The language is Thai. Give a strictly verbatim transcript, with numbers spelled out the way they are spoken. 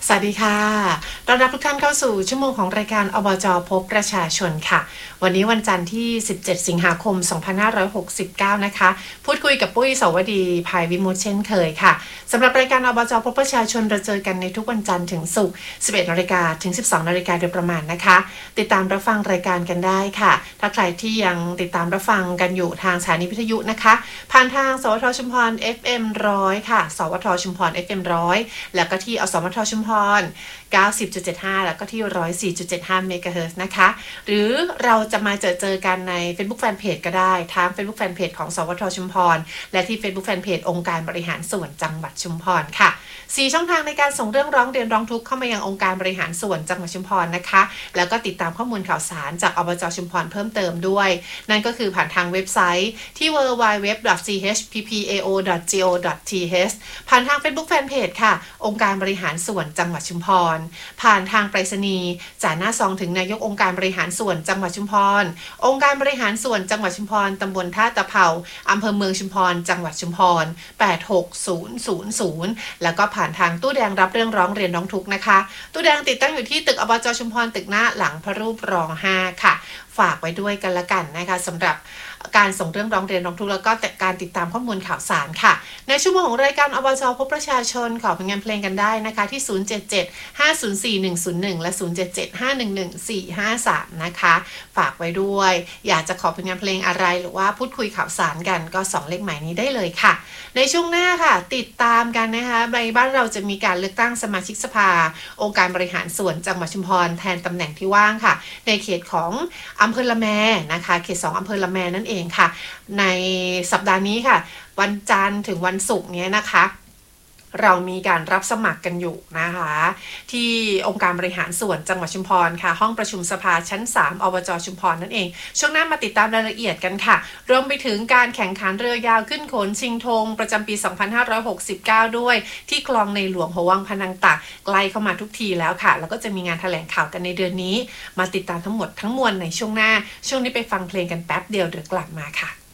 สวัสดีค่ะต้อนรับทุกท่านเข้าสู่ชั่วโมงของรายการอบจ.พบประชาชนค่ะวันนี้วันจันทร์ที่สิบเจ็ดสิงหาคมสองพันห้าร้อยหกสิบเก้านะคะพูดคุยกับปุ้ยเสาวดีภายวิมุตติเช่นเคยค่ะสำหรับรายการอบจ.พบประชาชนเราเจอกันในทุกวันจันทร์ถึงศุกร์ สิบเอ็ดนาฬิกาถึง สิบสองนาฬิกาโดยประมาณนะคะติดตามรับฟังรายการกันได้ค่ะถ้าใครที่ยังติดตามรับฟังกันอยู่ทางสถานีวิทยุนะคะผ่านทางสวทชุมพร เอฟ เอ็ม หนึ่งร้อยค่ะสวทชุมพร เอฟ เอ็ม หนึ่งร้อยแล้วก็ที่อสมทชุมพรเก้าสิบจุดเจ็ดห้า แล้วก็ที่ หนึ่งร้อยสี่จุดเจ็ดห้า เมกะเฮิรตซ์นะคะหรือเราจะมาเจอเจอกันใน Facebook Fanpage ก็ได้ทาง Facebook Fanpage ของสวทชุมพรและที่ Facebook Fanpage องค์การบริหารส่วนจังหวัดชุมพรค่ะสี่ช่องทางในการส่งเรื่องร้องเรียนร้องทุกข์เข้ามายังองค์การบริหารส่วนจังหวัดชุมพรนะคะแล้วก็ติดตามข้อมูลข่าวสารจากอบจ.ชุมพรเพิ่มเติมด้วยนั่นก็คือผ่านทางเว็บไซต์ที่ ดับเบิลยู ดับเบิลยู ดับเบิลยู ดอท ซี เอช พี พี เอ โอ ดอท จี โอ ดอท ที เอช ผ่านทาง Facebook Fanpage ค่ะองค์การบริหารส่วนจังหวัดชุมพรผ่านทางไปรษณีย์จ่าหน้าซองถึงนายกองค์การบริหารส่วนจังหวัดชุมพรองค์การบริหารส่วนจังหวัดชุมพรตำบลท่าตะเภาอำเภอเมืองชุมพรจังหวัดชุมพรแปดหกศูนย์ศูนย์ศูนย์แล้วก็ผ่านทางตู้แดงรับเรื่องร้องเรียนร้องทุกข์นะคะตู้แดงติดตั้งอยู่ที่ตึกอบจ.ชุมพรตึกหน้าหลังพระรูปรอห้าค่ะฝากไว้ด้วยกันละกันนะคะสำหรับการส่งเรื่องร้องเรียนร้องทุกข์แล้วก็การติดตามข้อมูลข่าวสารค่ะในชั่วโมงของรายการอบจ.พบประชาชนขอผลงานเพลงกันได้นะคะที่ศูนย์ เจ็ด เจ็ด ห้า ศูนย์ สี่ หนึ่ง ศูนย์ หนึ่งและศูนย์ เจ็ด เจ็ด ห้า หนึ่ง หนึ่ง สี่ ห้า สามนะคะฝากไว้ด้วยอยากจะขอผลงานเพลงอะไรหรือว่าพูดคุยข่าวสารกันก็สองเลขหมายนี้ได้เลยค่ะในช่วงหน้าค่ะติดตามกันนะคะในบ้านเราจะมีการเลือกตั้งสมาชิกสภาองค์การบริหารส่วนจังหวัดชุมพรแทนตำแหน่งที่ว่างค่ะในเขตของอำเภอละแมนะคะเขตสองอำเภอละแมนั่นเองค่ะในสัปดาห์นี้ค่ะวันจันทร์ถึงวันศุกร์เนี้ยนะคะเรามีการรับสมัครกันอยู่นะคะที่องค์การบริหารส่วนจังหวัดชุมพรค่ะห้องประชุมสภาชั้นสามอบจ.ชุมพรนั่นเองช่วงหน้ามาติดตามรายละเอียดกันค่ะรวมไปถึงการแข่งขันเรือยาวขึ้นโขนชิงธงประจำปีสองพันห้าร้อยหกสิบเก้าด้วยที่คลองในหลวงหัววังพนังตากใกล้เข้ามาทุกทีแล้วค่ะแล้วก็จะมีงานแถลงข่าวกันในเดือนนี้มาติดตามทั้งหมดทั้งมวลในช่วงหน้าช่วงนี้ไปฟังเพลงกันแป๊บเดียวเดี๋ยวกลับมาค่ะ